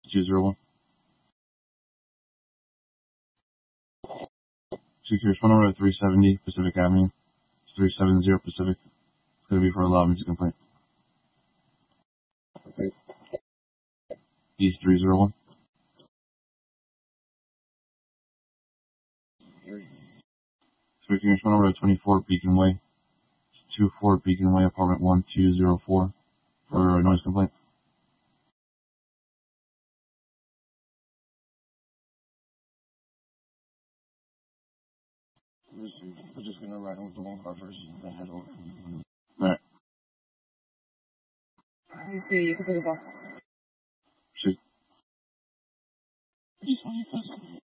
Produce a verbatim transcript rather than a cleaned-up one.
two zero one. Security's phone number at three seventy Pacific Avenue. It's three seventy Pacific. It's going to be for a loud music complaint. Okay. East three zero one. Security's phone number at twenty-four Beacon Way. It's two four Beacon Way, apartment one two zero four for a noise complaint. We're just gonna ride with the one car first and then head over. Alright. You see, you can put it back. Shit. Please,